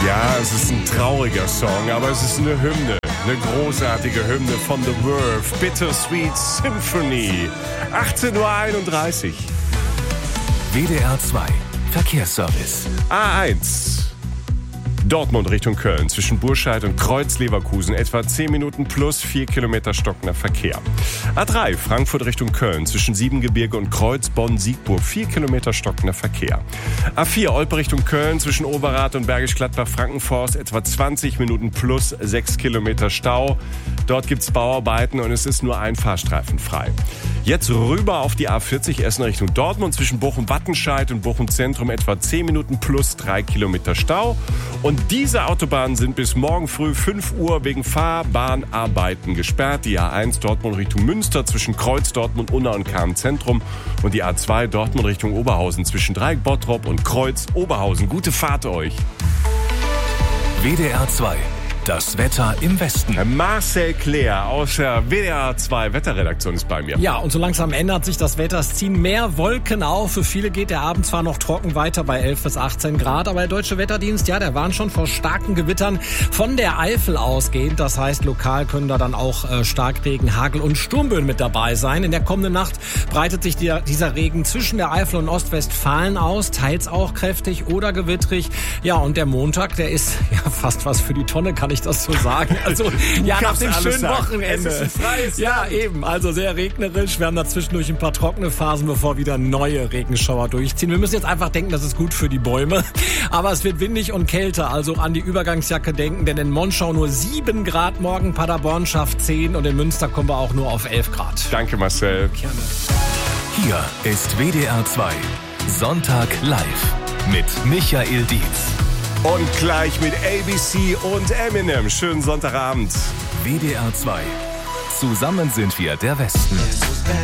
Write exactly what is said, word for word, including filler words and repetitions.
Ja, es ist ein trauriger Song, aber es ist eine Hymne. Eine großartige Hymne von The Verve. Bittersweet Symphony. achtzehn Uhr einunddreißig. W D R zwei Verkehrsservice. A eins. Dortmund Richtung Köln zwischen Burscheid und Kreuz-Leverkusen etwa zehn Minuten plus vier Kilometer stockender Verkehr. A drei Frankfurt Richtung Köln zwischen Siebengebirge und Kreuz Bonn-Siegburg vier Kilometer stockender Verkehr. A vier Olpe Richtung Köln zwischen Oberrad und Bergisch Gladbach-Frankenforst etwa zwanzig Minuten plus sechs Kilometer Stau. Dort gibt's Bauarbeiten und es ist nur ein Fahrstreifen frei. Jetzt rüber auf die A vierzig Essen Richtung Dortmund zwischen Bochum-Wattenscheid und Bochum-Zentrum etwa zehn Minuten plus drei Kilometer Stau. Und diese Autobahnen sind bis morgen früh fünf Uhr wegen Fahrbahnarbeiten gesperrt. Die A eins Dortmund Richtung Münster zwischen Kreuz, Dortmund, Unna und Kahn-Zentrum. Und die A zwei Dortmund Richtung Oberhausen zwischen Dreieck, Bottrop und Kreuz, Oberhausen. Gute Fahrt euch. W D R zwei. Das Wetter im Westen. Marcel Claire aus der W D R zwei Wetterredaktion ist bei mir. Ja, und so langsam ändert sich das Wetter. Es ziehen mehr Wolken auf. Für viele geht der Abend zwar noch trocken weiter bei elf bis achtzehn Grad, aber der Deutsche Wetterdienst, ja, der warnt schon vor starken Gewittern von der Eifel ausgehend. Das heißt, lokal können da dann auch äh, Starkregen, Hagel und Sturmböen mit dabei sein. In der kommenden Nacht breitet sich die, dieser Regen zwischen der Eifel und Ostwestfalen aus, teils auch kräftig oder gewittrig. Ja, und der Montag, der ist ja fast was für die Tonne, kann ich das so sagen. Also, ja, nach dem schönen sagen. Wochenende. Es ist ein freies ja, Land. eben. Also sehr regnerisch. Wir haben da zwischendurch ein paar trockene Phasen, bevor wieder neue Regenschauer durchziehen. Wir müssen jetzt einfach denken, das ist gut für die Bäume. Aber es wird windig und kälter. Also an die Übergangsjacke denken, denn in Monschau nur sieben Grad morgen, Paderborn schafft zehn und in Münster kommen wir auch nur auf elf Grad. Danke, Marcel. Gerne. Hier ist W D R zwei. Sonntag live mit Michael Dietz. Und gleich mit A B C und Eminem. Schönen Sonntagabend. W D R zwei. Zusammen sind wir der Westen.